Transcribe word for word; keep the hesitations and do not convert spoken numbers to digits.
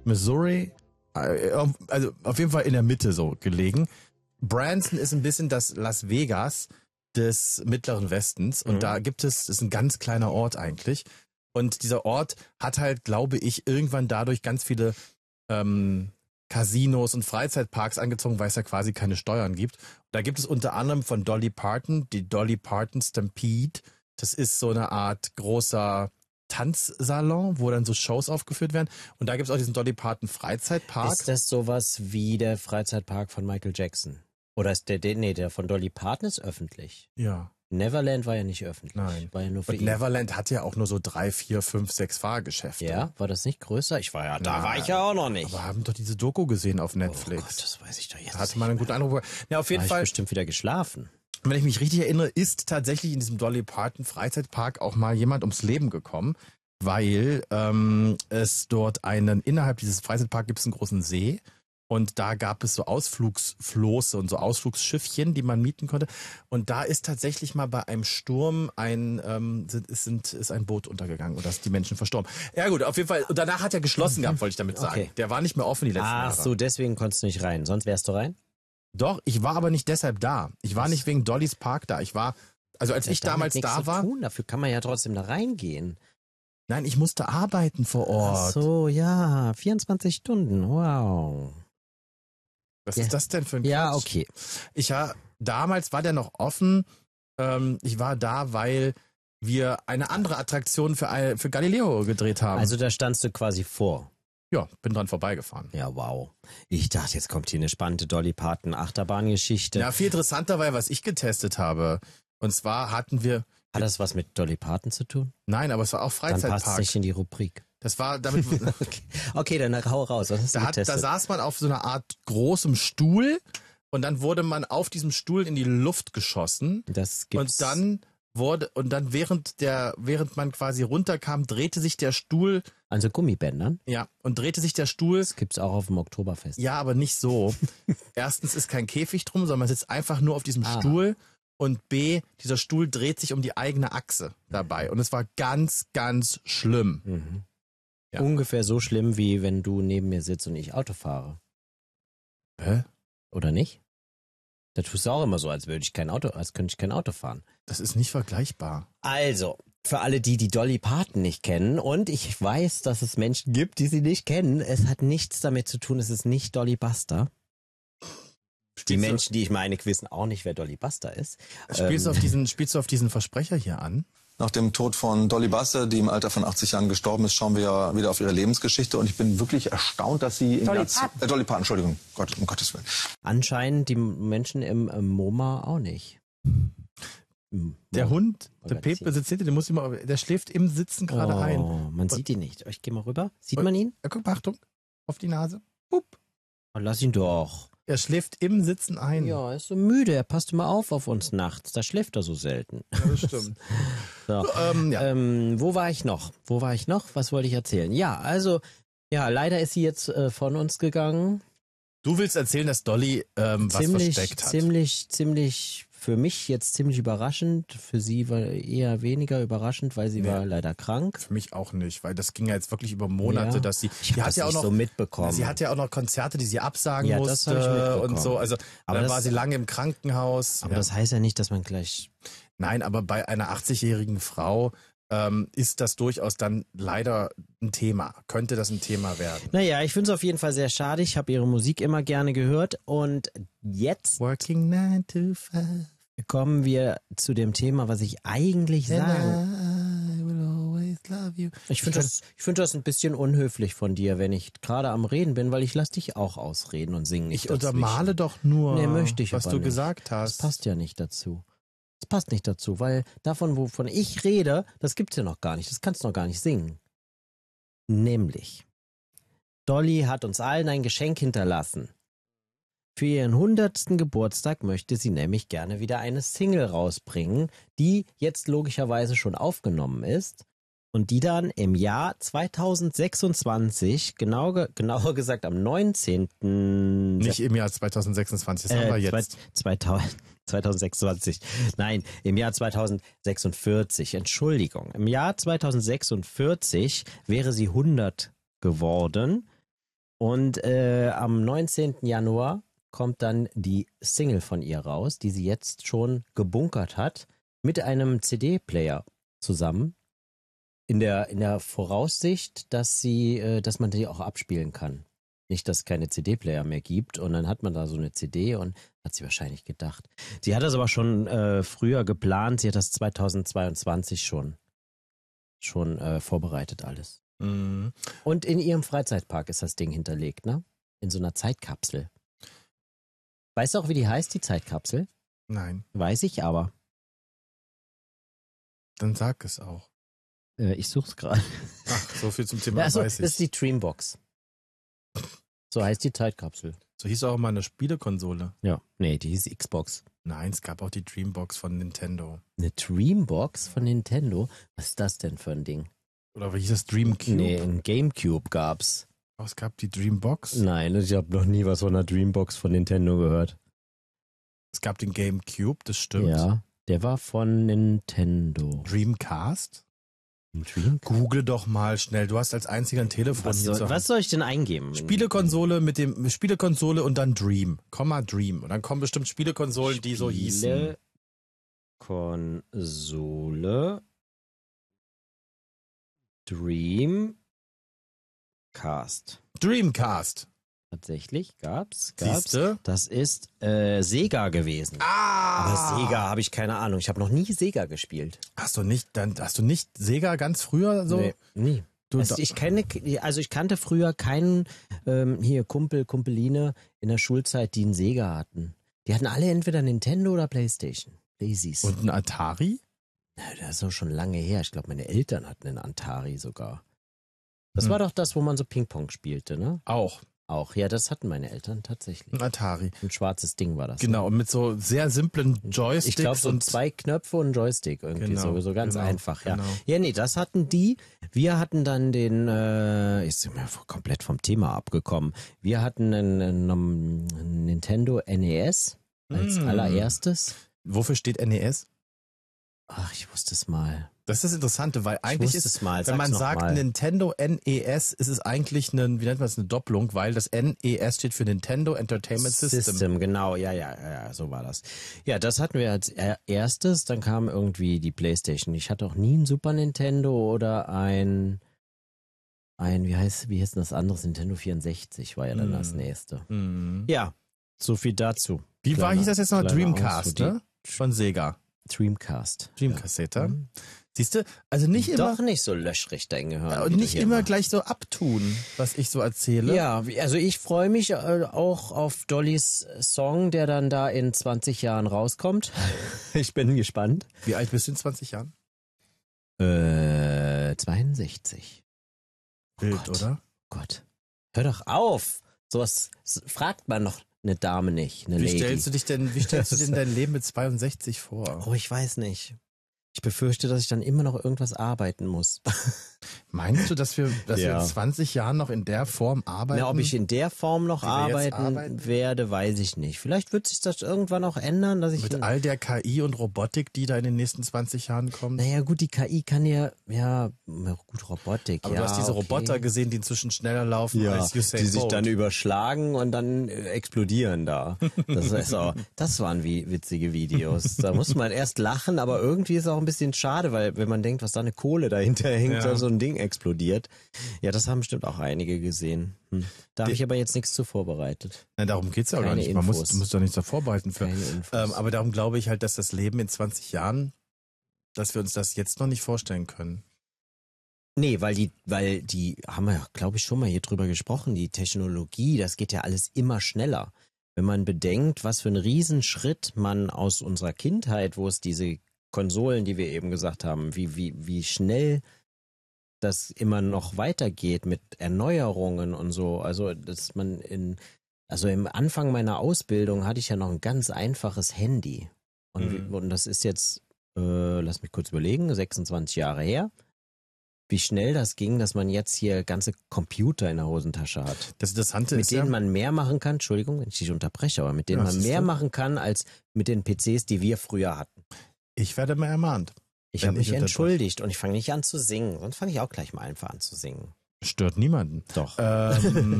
Missouri, äh, also auf jeden Fall in der Mitte so gelegen. Branson ist ein bisschen das Las Vegas des Mittleren Westens und mhm. da gibt es, das ist ein ganz kleiner Ort eigentlich und dieser Ort hat halt, glaube ich, irgendwann dadurch ganz viele ähm, Casinos und Freizeitparks angezogen, weil es ja quasi keine Steuern gibt. Da gibt es unter anderem von Dolly Parton die Dolly Parton Stampede. Das ist so eine Art großer Tanzsalon, wo dann so Shows aufgeführt werden. Und da gibt es auch diesen Dolly Parton Freizeitpark. Ist das sowas wie der Freizeitpark von Michael Jackson? Oder ist der, der, nee, der von Dolly Parton ist öffentlich? Ja. Neverland war ja nicht öffentlich. Nein. War ja nur für Und ihn. Neverland hatte ja auch nur so drei, vier, fünf, sechs Fahrgeschäfte. Ja, war das nicht größer? Ich war ja, da Na, war ich ja auch noch nicht. Aber haben doch diese Doku gesehen auf Netflix. Oh Gott, das weiß ich doch jetzt Da hatte man einen guten Eindruck. Ja, auf jeden war Fall. Ich bestimmt wieder geschlafen. Wenn ich mich richtig erinnere, ist tatsächlich in diesem Dolly Parton Freizeitpark auch mal jemand ums Leben gekommen, weil ähm, es dort einen, innerhalb dieses Freizeitparks gibt es einen großen See und da gab es so Ausflugsflosse und so Ausflugsschiffchen, die man mieten konnte und da ist tatsächlich mal bei einem Sturm ein, ähm, sind, ist, sind, ist ein Boot untergegangen und da sind die Menschen verstorben. Ja gut, auf jeden Fall, und danach hat er geschlossen gehabt, wollte ich damit sagen. Okay. Der war nicht mehr offen die letzten Ach Jahre. Ach so, deswegen konntest du nicht rein, sonst wärst du rein? Doch, ich war aber nicht deshalb da. Ich war Was? nicht wegen Dollys Park da. Ich war, also als Das ich hat damit damals nichts da zu war. Tun. Dafür kann man ja trotzdem da reingehen. Nein, ich musste arbeiten vor Ort. Ach so, ja, vierundzwanzig Stunden, wow. Was Ja. ist das denn für ein Ja, Quatsch? okay. Ich war, damals war der noch offen. Ähm, ich war da, weil wir eine andere Attraktion für, ein- für Galileo gedreht haben. Also da standst du quasi vor. ja, bin dran vorbeigefahren. Ja, wow. Ich dachte, jetzt kommt hier eine spannende Dolly Parton Achterbahngeschichte. Ja, viel interessanter war, was ich getestet habe. Und zwar hatten wir, Hat das was mit Dolly Parton zu tun? nein, aber es war auch Dann passt es Freizeitpark. nicht in die Rubrik. Das war damit, Okay, okay, dann hau raus. Was hast du da, hat, da getestet? saß man auf so einer Art großem Stuhl und dann wurde man auf diesem Stuhl in die Luft geschossen. das gibt's. Und dann wurde, und dann während der, während man quasi runterkam, drehte sich der Stuhl, Also Gummibändern? ja, und drehte sich der Stuhl, Das gibt's auch auf dem Oktoberfest. ja, aber nicht so. Erstens ist kein Käfig drum, sondern man sitzt einfach nur auf diesem Ah. Stuhl und B, dieser Stuhl dreht sich um die eigene Achse dabei. Und es war ganz, ganz schlimm. Mhm. Ja. Ungefähr so schlimm, wie wenn du neben mir sitzt und ich Auto fahre. Hä? Oder nicht? Da tust du auch immer so, als würde ich kein Auto, als könnte ich kein Auto fahren. Das ist nicht vergleichbar. Also, für alle die, die Dolly Parton nicht kennen, und ich weiß, dass es Menschen gibt, die sie nicht kennen, es hat nichts damit zu tun, es ist nicht Dolly Buster. Die Spielst du- Menschen, die ich meine, wissen auch nicht, wer Dolly Buster ist. Spielst, du Ähm, auf diesen, spielst du auf diesen Versprecher hier an? Nach dem Tod von Dolly Buster, die im Alter von achtzig Jahren gestorben ist, schauen wir ja wieder auf ihre Lebensgeschichte. Und ich bin wirklich erstaunt, dass sie... im Dolly Jahr- Parton. Äh, Dolly Parton, Entschuldigung. Gott, um Gottes Willen. Anscheinend die Menschen im, im MoMA auch nicht. Im Der MoMA. Hund, der Magazin. Pepe sitzt hinter, den muss ich mal, der schläft im Sitzen gerade oh, ein. Man sieht ihn nicht. Ich geh mal rüber. Sieht man ihn? Ja, guck mal, Achtung, auf die Nase. Hup. Oh, lass ihn doch. Er schläft im Sitzen ein. Ja, er ist so müde. Er passt immer auf auf uns nachts. Da schläft er so selten. Ja, das stimmt. So. ähm, ja. Ähm, wo war ich noch? Wo war ich noch? Was wollte ich erzählen? Ja, also, ja, leider ist sie jetzt äh, von uns gegangen. Du willst erzählen, dass Dolly ähm, was ziemlich, versteckt hat. ziemlich, ziemlich, für mich jetzt ziemlich überraschend. Für sie war eher weniger überraschend, weil sie Nee. war leider krank. Für mich auch nicht, weil das ging ja jetzt wirklich über Monate, Ja. dass sie, Ich die habe hat das ja auch nicht noch, so mitbekommen. sie hat ja auch noch Konzerte, die sie absagen Ja, das hab ich musste mitbekommen. und so. Also Aber dann das- war sie lange im Krankenhaus. Aber ja. das heißt ja nicht, dass man gleich... Nein, aber bei einer achtzigjährigen Frau ähm, ist das durchaus dann leider ein Thema. Könnte das ein Thema werden? Naja, ich finde es auf jeden Fall sehr schade. Ich habe ihre Musik immer gerne gehört. Und jetzt Working nine to five. kommen wir zu dem Thema, was ich eigentlich sagen. I will always love you. Ich finde das, ich find das ein bisschen unhöflich von dir, wenn ich gerade am Reden bin, weil ich lass dich auch ausreden und singen nicht Ich dazwischen. untermale doch nur, Nee, möchte ich was aber du nicht. gesagt Das hast. passt ja nicht dazu. Das passt nicht dazu, weil davon, wovon ich rede, das gibt's ja noch gar nicht. Das kannst du noch gar nicht singen. Nämlich, Dolly hat uns allen ein Geschenk hinterlassen. Für ihren hundertsten Geburtstag möchte sie nämlich gerne wieder eine Single rausbringen, die jetzt logischerweise schon aufgenommen ist und die dann im Jahr zweitausendsechsundzwanzig, genau, ge- genauer gesagt am neunzehnten Nicht im Jahr zweitausendsechsundzwanzig, das haben wir äh, jetzt. zweitausend, zweitausendsechsundzwanzig. Nein, im Jahr zweitausendsechsundvierzig. Entschuldigung. Im Jahr zweitausendsechsundvierzig wäre sie hundert geworden. Und äh, am neunzehnten Januar kommt dann die Single von ihr raus, die sie jetzt schon gebunkert hat, mit einem C D-Player zusammen. In der, in der Voraussicht, dass sie, äh, dass man die auch abspielen kann. Nicht, dass es keine C D-Player mehr gibt und dann hat man da so eine C D und hat sie wahrscheinlich gedacht. Sie hat das aber schon äh, früher geplant, sie hat das zweitausendzweiundzwanzig schon, schon äh, vorbereitet alles. Mhm. Und in ihrem Freizeitpark ist das Ding hinterlegt, ne? In so einer Zeitkapsel. Weißt du auch, wie die heißt, die Zeitkapsel? Nein, Weiß ich aber. dann sag es auch. Äh, ich such's gerade. Ach, so viel zum Thema Ja, also, weiß das ich. ist die Dreambox. So heißt die Zeitkapsel. So hieß auch mal eine Spielekonsole. Ja. Nee, die hieß Xbox. Nein, es gab auch die Dreambox von Nintendo. Eine Dreambox von Nintendo? Was ist das denn für ein Ding? Oder wie hieß das? Dreamcube? Nee, ein Gamecube gab's. Oh, es gab die Dreambox. Nein, ich habe noch nie was von einer Dreambox von Nintendo gehört. Es gab den Gamecube, das stimmt. Ja, der war von Nintendo. Dreamcast? Ein Dream? Google doch mal schnell. Du hast als einziger ein Telefon Was hier soll, zu was soll ich denn eingeben? Spielekonsole mit dem Spielekonsole und dann Dream, Komma Dream. Und dann kommen bestimmt Spielekonsolen, die so hießen. Konsole Dreamcast. Dreamcast. Tatsächlich gab's, gab's. Siehste? Das ist äh, Sega gewesen. Ah! Aber Sega habe ich keine Ahnung. Ich habe noch nie Sega gespielt. Hast du nicht, dann hast du nicht Sega ganz früher so? Nee, nie. Du, Also ich kenne, also ich kannte früher keinen ähm, hier Kumpel, Kumpeline in der Schulzeit, die einen Sega hatten. Die hatten alle entweder Nintendo oder PlayStation. Playsys. und ein Atari? Na, das ist auch schon lange her. Ich glaube, meine Eltern hatten einen Atari sogar. Das Hm. war doch das, wo man so Ping-Pong spielte, ne? Auch. Auch. Ja, das hatten meine Eltern tatsächlich. Ein Atari. Ein schwarzes Ding war das. Genau, und mit so sehr simplen Ne? Joysticks. Ich glaube, so und zwei Knöpfe und ein Joystick irgendwie. Genau, so, so ganz genau, einfach, ja. genau. Ja, nee, das hatten die. Wir hatten dann den, äh, ich bin mir komplett vom Thema abgekommen. Wir hatten einen, einen, einen Nintendo N E S als Mm. allererstes. Wofür steht N E S? Ach, ich wusste es mal. Das ist das Interessante, weil eigentlich ich wusste ist, es mal. wenn man Sag's noch sagt mal. Nintendo N E S, ist es eigentlich eine, wie nennt man es, eine Doppelung, weil das N E S steht für Nintendo Entertainment System. System, genau, ja, ja, ja, so war das. Ja, das hatten wir als er- erstes, dann kam irgendwie die PlayStation. Ich hatte auch nie ein Super Nintendo oder ein, ein, wie heißt, wie heißt denn das anderes? Nintendo vierundsechzig war ja dann Mm. das nächste. Mhm. Ja, so viel dazu. Wie war, Kleiner- hieß das jetzt noch? kleiner Dreamcast, Ausflug. ne? Von Sega. Dreamcast. Dreamcast, ja. Mhm. Siehst du? Also nicht immer, Doch nicht so löschrig dein Gehirn. ja, wie und du nicht hier immer machst. gleich so abtun, was ich so erzähle. Ja, wie- also ich freue mich äh, auch auf Dollys Song, der dann da in zwanzig Jahren rauskommt. Ich bin gespannt. Wie alt bist du in zwanzig Jahren? Äh, zweiundsechzig. Wild, Gott. oder? Gott. Hör doch auf. Sowas s- fragt man noch eine Dame nicht, eine Wie Lady. stellst du dich denn, wie stellst du dir denn dein Leben mit zweiundsechzig vor? Oh, ich weiß nicht. Ich befürchte, dass ich dann immer noch irgendwas arbeiten muss. Meinst du, dass wir, dass wir Ja. in zwanzig Jahren noch in der Form arbeiten? Na, ob ich in der Form noch Wie wir jetzt arbeiten, arbeiten? werde, weiß ich nicht. Vielleicht wird sich das irgendwann auch ändern, dass ich... mit all der K I und Robotik, die da in den nächsten zwanzig Jahren kommt? naja, gut, die K I kann ja, ja, na gut, Robotik, Aber ja, du hast diese okay. Roboter gesehen, die inzwischen schneller laufen Ja, als Usain die sich Bolt. dann überschlagen und dann äh, explodieren da. Das, ist auch, das waren wie witzige Videos. Da muss man erst lachen, aber irgendwie ist es auch ein bisschen schade, weil wenn man denkt, was da eine Kohle dahinter hängt, Ja. dass so ein Ding explodiert. Ja, das haben bestimmt auch einige gesehen. Hm. Da habe Die- ich aber jetzt nichts zu vorbereitet. Nein, darum geht's ja auch gar Keine nicht. Man muss, Infos. du musst doch nichts da vorbereiten für. Keine Infos. Ähm, aber darum glaube ich halt, dass das Leben in zwanzig Jahren, dass wir uns das jetzt noch nicht vorstellen können. Nee, weil die, weil die, haben wir ja, glaube ich, schon mal hier drüber gesprochen, die Technologie, das geht ja alles immer schneller. Wenn man bedenkt, was für einen Riesenschritt man aus unserer Kindheit, wo es diese Konsolen, die wir eben gesagt haben, wie, wie, wie schnell das immer noch weitergeht mit Erneuerungen und so. Also, dass man in, also im Anfang meiner Ausbildung hatte ich ja noch ein ganz einfaches Handy. Und, Mhm. wie, und das ist jetzt, äh, lass mich kurz überlegen, sechsundzwanzig Jahre her. Wie schnell das ging, dass man jetzt hier ganze Computer in der Hosentasche hat. Das Interessante Mit ist denen ja, man mehr machen kann, Entschuldigung, wenn ich dich unterbreche, aber mit denen Ja, man siehst mehr du? machen kann als mit den P Cs, die wir früher hatten. ich werde mal ermahnt. Ich Wenn habe mich ich unterbreche. entschuldigt und ich fange nicht an zu singen. Sonst fange ich auch gleich mal einfach an zu singen. Stört niemanden. Doch. Ähm,